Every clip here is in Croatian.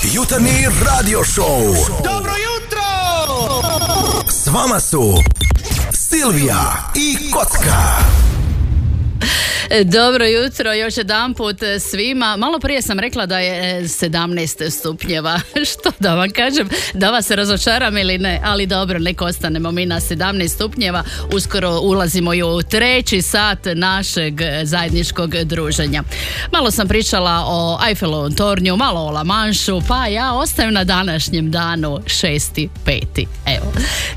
Jutarnji radio show. Dobro jutro! S vama su Silvija i Kocka. Dobro jutro, još jedanput svima. Malo prije sam rekla da je 17 stupnjeva. Što da vam kažem, da vas razočaram ili ne, ali dobro, neko ostanemo mi na 17 stupnjeva. Uskoro ulazimo i u treći sat našeg zajedničkog druženja. Malo sam pričala o Eiffelovom tornju, malo o La Manšu, pa ja ostajem na današnjem danu 6.5. Evo,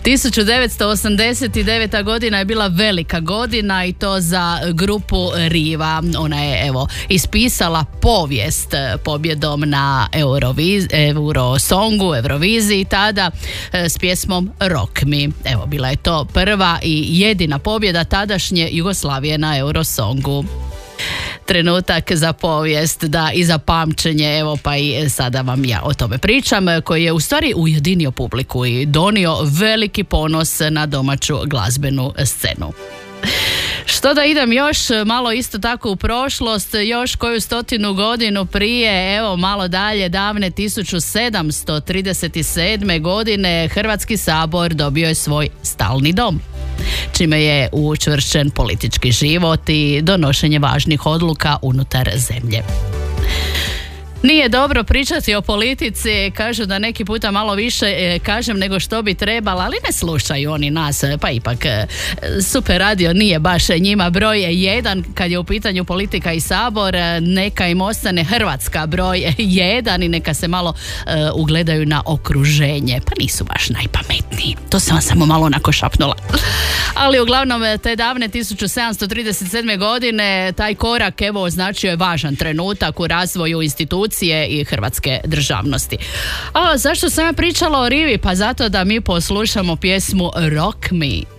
1989. godina je bila velika godina i to za grupu Riva. Ona je ispisala povijest pobjedom na Eurosongu, Euroviziji tada s pjesmom Rock Me. Evo, bila je to prva i jedina pobjeda tadašnje Jugoslavije na Eurosongu. Trenutak za povijest, da, i za pamćenje, evo pa i sada vam ja o tome pričam, koji je u stvari ujedinio publiku i donio veliki ponos na domaću glazbenu scenu. Što da idem još malo isto tako u prošlost, još koju 100 godinu prije, evo malo dalje, davne 1737. godine Hrvatski sabor dobio je svoj stalni dom, čime je učvršćen politički život i donošenje važnih odluka unutar zemlje. Nije dobro pričati o politici, kažu da neki puta malo više kažem nego što bi trebala, ali ne slušaju oni nas, pa ipak Super radio nije baš njima broj 1 kad je u pitanju politika i sabor, neka im ostane Hrvatska broj 1 i neka se malo ugledaju na okruženje, pa nisu baš najpametniji, to sam vam samo malo onako šapnula. Ali uglavnom te davne 1737. godine taj korak evo označio je važan trenutak u razvoju institucije i hrvatske državnosti. A zašto sam ja pričala o Rivi? Pa zato da mi poslušamo pjesmu Rock Me.